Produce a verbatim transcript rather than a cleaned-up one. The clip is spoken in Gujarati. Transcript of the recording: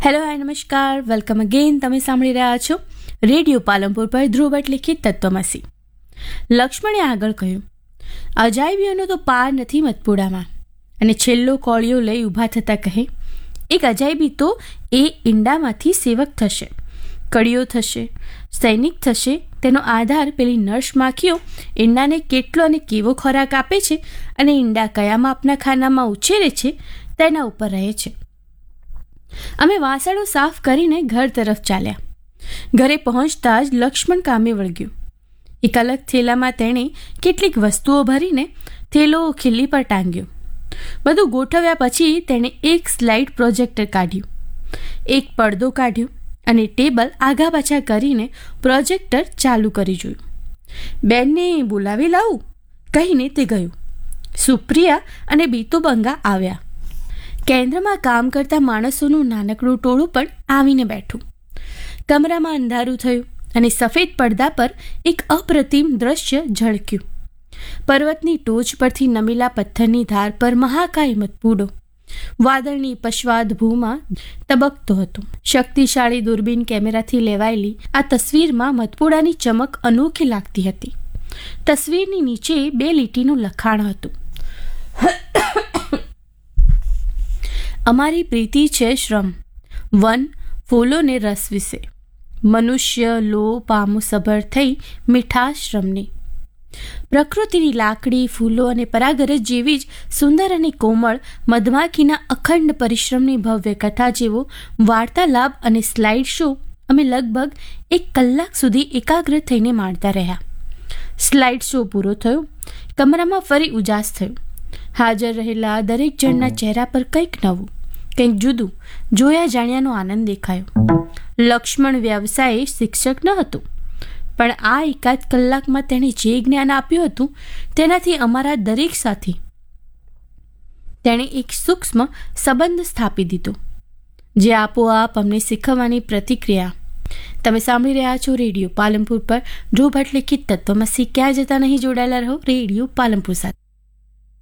હેલો હાય નમસ્કાર, વેલકમ અગેન. તમે સાંભળી રહ્યા છો રેડિયો પાલનપુર પર ધ્રુવ ભટ્ટ લિખિત તત્વમસી. લક્ષ્મણે આગળ કહ્યું, અજાયબીઓનો તો પાર નથી મતપુડામાં. અને છેલ્લો કોળિયો લઈ ઊભા થતાં કહે, એક અજાયબી તો એ ઈંડામાંથી સેવક થશે, કડીઓ થશે, સૈનિક થશે. તેનો આધાર પેલી નર્સ માખીઓ ઈંડાને કેટલો અને કેવો ખોરાક આપે છે અને ઈંડા કયા માપના ખાનામાં ઉછેરે છે તેના ઉપર રહે છે. અમે વાસણો સાફ કરીને ઘર તરફ ચાલ્યા. ઘરે પહોંચતા જ લક્ષ્મણ કામે વળગ્યું. એક અલગ થેલામાં તેણે કેટલીક વસ્તુઓ ભરીને થેલો ખીલ્લી પર ટાંગ્યો. બધું ગોઠવ્યા પછી તેણે એક સ્લાઇડ પ્રોજેક્ટર કાઢ્યું, એક પડદો કાઢ્યો અને ટેબલ આગા પાછા કરીને પ્રોજેક્ટર ચાલુ કરી જોયું. બેનને બોલાવી લાવું કહીને તે ગયું. સુપ્રિયા અને બીતુ બંગા આવ્યા. કેન્દ્રમાં કામ કરતા માણસોનું નાનકડું ટોળું પણ આવીને બેઠું. કમરામાં અંધારું થયું અને સફેદ પડદા પર એક અપ્રતિમ દ્રશ્ય ઝળક્યું. પર્વતની ટોચ પરથી નમેલા પથ્થરની ધાર પર મહાકાય મતપૂડો વાદળની પશ્વાદ ભૂમાં તબકતો હતો. શક્તિશાળી દૂરબીન કેમેરાથી લેવાયેલી આ તસવીરમાં મતપૂડાની ચમક અનોખી લાગતી હતી. તસવીરની નીચે બે લીટીનું લખાણ હતું, અમારી પ્રીતિ છે શ્રમ, વન ફૂલોને રસ વિશે, મનુષ્ય લો પામો સભર થઈ મીઠાશ શ્રમની. પ્રકૃતિની લાકડી, ફૂલો અને પરાગરજ જેવી જ સુંદર અને કોમળ મધમાખીના અખંડ પરિશ્રમની ભવ્ય કથા જેવો વાર્તાલાપ અને સ્લાઇડ શો અમે લગભગ એક કલાક સુધી એકાગ્ર થઈને માણતા રહ્યા. સ્લાઇડ શો પૂરો થયો. કમરામાં ફરી ઉજાસ થયો. હાજર રહેલા દરેક જણના ચહેરા પર કંઈક નવું, કંઈક જુદું જોયા જાણ્યાનો આનંદ દેખાયો. લક્ષ્મણ વ્યવસાયે શિક્ષક ન હતો, પણ આ એકાદ કલાકમાં તેણે જે જ્ઞાન આપ્યું હતું તેનાથી અમારા દરેક સાથે તેણે એક સૂક્ષ્મ સંબંધ સ્થાપી દીધો, જે આપોઆપ અમને શીખવવાની પ્રતિક્રિયા. તમે સાંભળી રહ્યા છો રેડિયો પાલનપુર પર ધ્રુવ ભટ્ટ લિખિત તત્વમસી. ક્યાં જતા નહીં, જોડાયેલા રહો રેડિયો પાલનપુર સાથે.